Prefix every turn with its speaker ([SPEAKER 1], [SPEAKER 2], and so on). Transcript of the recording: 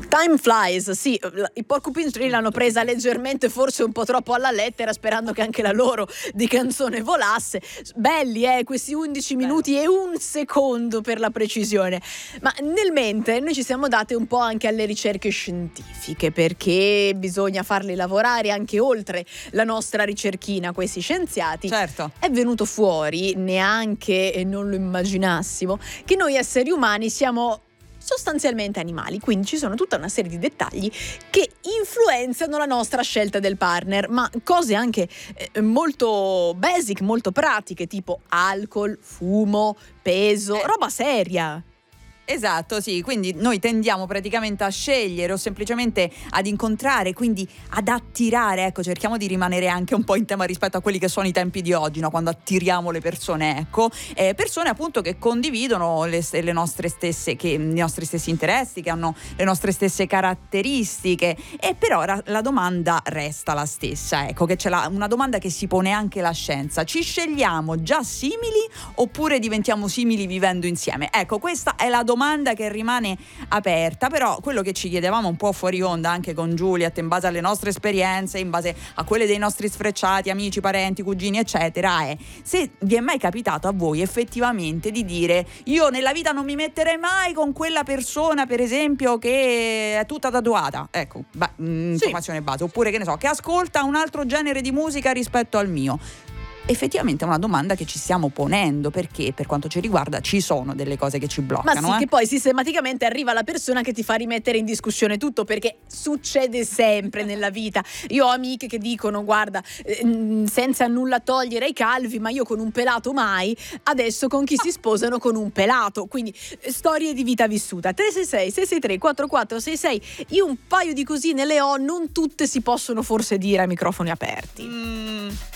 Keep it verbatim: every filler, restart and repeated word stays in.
[SPEAKER 1] Time flies, sì, i Porcupine Tree l'hanno presa leggermente, forse un po' troppo alla lettera, sperando che anche la loro di canzone volasse. Belli, eh, questi undici minuti Bello. E un secondo per la precisione. Ma nel mentre noi ci siamo date un po' anche alle ricerche scientifiche, perché bisogna farli lavorare anche oltre la nostra ricerchina, questi scienziati.
[SPEAKER 2] Certo.
[SPEAKER 1] È venuto fuori, neanche e non lo immaginassimo, che noi esseri umani siamo sostanzialmente animali, quindi ci sono tutta una serie di dettagli che influenzano la nostra scelta del partner, ma cose anche eh, molto basic, molto pratiche, tipo alcol, fumo, peso,
[SPEAKER 2] eh.
[SPEAKER 1] roba seria.
[SPEAKER 2] Esatto, sì, quindi noi tendiamo praticamente a scegliere o semplicemente ad incontrare, quindi ad attirare, ecco, cerchiamo di rimanere anche un po' in tema rispetto a quelli che sono i tempi di oggi, no? Quando attiriamo le persone, ecco, eh, persone appunto che condividono le, le nostre stesse, che, i nostri stessi interessi, che hanno le nostre stesse caratteristiche, e però ra- la domanda resta la stessa, ecco, che c'è la, una domanda che si pone anche la scienza: ci scegliamo già simili oppure diventiamo simili vivendo insieme? Ecco, questa è la domanda domanda che rimane aperta, però quello che ci chiedevamo un po' fuori onda anche con Juliet, in base alle nostre esperienze, in base a quelle dei nostri sfrecciati, amici, parenti, cugini, eccetera, è se vi è mai capitato a voi effettivamente di dire: io nella vita non mi metterei mai con quella persona, per esempio, che è tutta tatuata, ecco, beh, informazione sì. base, oppure che ne so, che ascolta un altro genere di musica rispetto al mio. Effettivamente è una domanda che ci stiamo ponendo, perché per quanto ci riguarda ci sono delle cose che ci bloccano.
[SPEAKER 1] Ma sì,
[SPEAKER 2] eh?
[SPEAKER 1] che poi sistematicamente arriva la persona che ti fa rimettere in discussione tutto, perché succede sempre nella vita. Io ho amiche che dicono: guarda, eh, senza nulla togliere ai calvi, ma io con un pelato mai, adesso con chi si sposano con un pelato. Quindi eh, storie di vita vissuta. tre sei sei sei sei tre quattro quattro sei sei, io un paio di cosine le ho, non tutte si possono forse dire a microfoni aperti.
[SPEAKER 2] Mm.